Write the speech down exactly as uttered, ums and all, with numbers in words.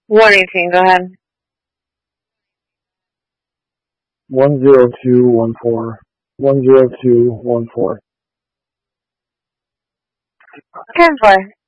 one eighteen, go ahead. one zero two one four. one zero two one four. Cancel.